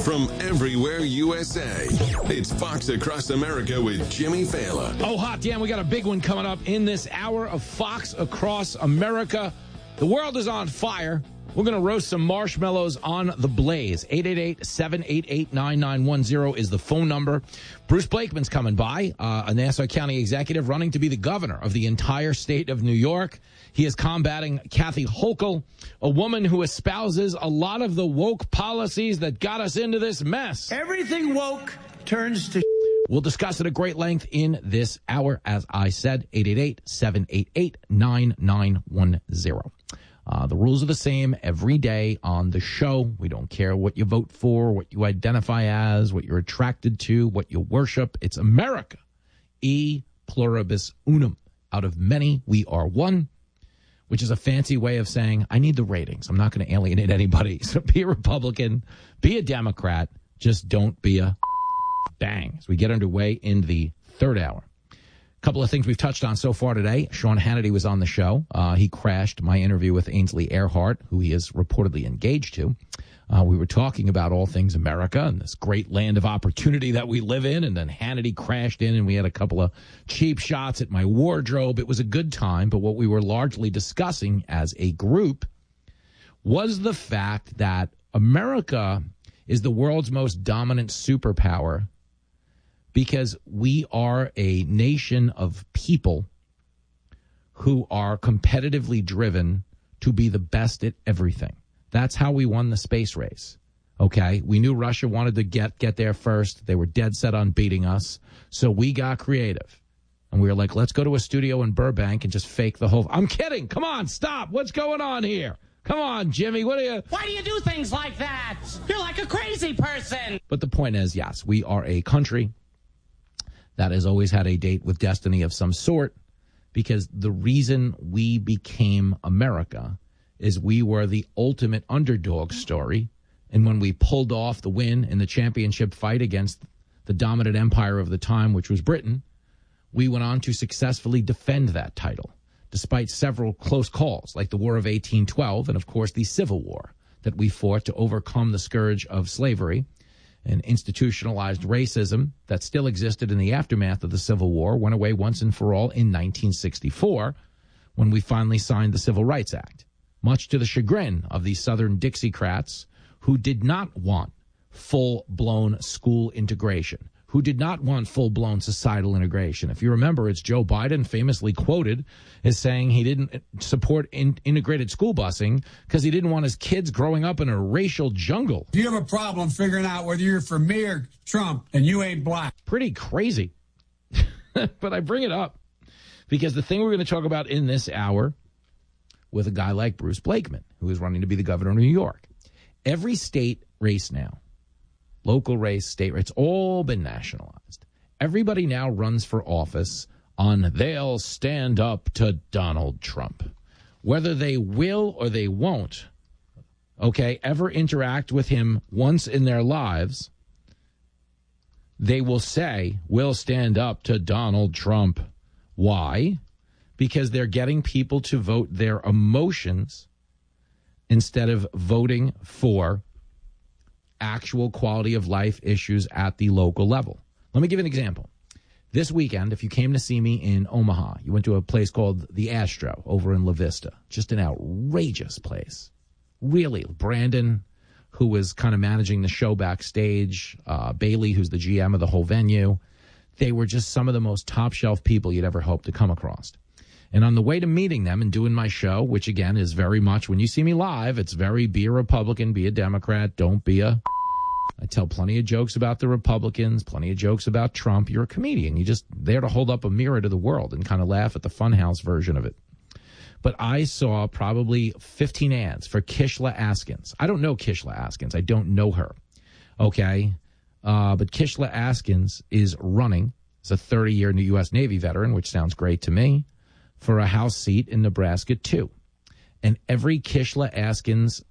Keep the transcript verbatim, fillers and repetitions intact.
from everywhere U S A. It's Fox Across America with Jimmy Fallon. Oh, hot damn, we got a big one coming up in this hour of Fox Across America. The world is on fire. We're going to roast some marshmallows on the blaze. eight eight eight, seven eight eight, nine nine one zero is the phone number. Bruce Blakeman's coming by, uh, a Nassau County executive running to be the governor of the entire state of New York. He is combating Kathy Hochul, a woman who espouses a lot of the woke policies that got us into this mess. Everything woke turns to... We'll discuss it at great length in this hour. As I said, eight eight eight, seven eight eight, nine nine one zero. Uh, the rules are the same every day on the show. We don't care what you vote for, what you identify as, what you're attracted to, what you worship. It's America. E pluribus unum. Out of many, we are one, which is a fancy way of saying, I need the ratings. I'm not going to alienate anybody. So be a Republican, be a Democrat, just don't be a bang. As we get underway in the third hour. Couple of things we've touched on so far today. Sean Hannity was on the show. Uh, he crashed my interview with Ainsley Earhart, who he is reportedly engaged to. Uh, we were talking about all things America and this great land of opportunity that we live in, and then Hannity crashed in, and we had a couple of cheap shots at my wardrobe. It was a good time, but what we were largely discussing as a group was the fact that America is the world's most dominant superpower because we are a nation of people who are competitively driven to be the best at everything. That's how we won the space race, okay? We knew Russia wanted to get, get there first. They were dead set on beating us, so we got creative. And we were like, let's go to a studio in Burbank and just fake the whole... I'm kidding! Come on, stop! What's going on here? Come on, Jimmy, what are you... Why do you do things like that? You're like a crazy person! But the point is, yes, we are a country that has always had a date with destiny of some sort, because the reason we became America is we were the ultimate underdog story, and when we pulled off the win in the championship fight against the dominant empire of the time, which was Britain, we went on to successfully defend that title, despite several close calls, like the War of eighteen twelve and, of course, the Civil War that we fought to overcome the scourge of slavery and institutionalized racism that still existed in the aftermath of the Civil War, went away once and for all in nineteen sixty-four when we finally signed the Civil Rights Act, much to the chagrin of the Southern Dixiecrats who did not want full-blown school integration, who did not want full-blown societal integration. If you remember, it's Joe Biden famously quoted as saying he didn't support in- integrated school busing because he didn't want his kids growing up in a racial jungle. You have a problem figuring out whether you're for me or Trump and you ain't black. Pretty crazy. But I bring it up because the thing we're going to talk about in this hour with a guy like Bruce Blakeman, who is running to be the governor of New York, every state race now, local race, state race, it's all been nationalized. Everybody now runs for office on they'll stand up to Donald Trump. Whether they will or they won't, okay, ever interact with him once in their lives, they will say, we'll stand up to Donald Trump. Why? Because they're getting people to vote their emotions instead of voting for actual quality of life issues at the local level. Let me give you an example. This weekend, if you came to see me in Omaha, you went to a place called the Astro over in La Vista. Just an outrageous place. Really, Brandon, who was kind of managing the show backstage, uh, Bailey, who's the G M of the whole venue, they were just some of the most top-shelf people you'd ever hope to come across. And on the way to meeting them and doing my show, which, again, is very much, when you see me live, it's very be a Republican, be a Democrat, don't be a... I tell plenty of jokes about the Republicans, plenty of jokes about Trump. You're a comedian. You're just there to hold up a mirror to the world and kind of laugh at the funhouse version of it. But I saw probably fifteen ads for Kishla Askins. I don't know Kishla Askins. I don't know her. Okay? Uh, but Kishla Askins is running as a thirty-year U S Navy veteran, which sounds great to me, for a House seat in Nebraska, too. And every Kishla Askins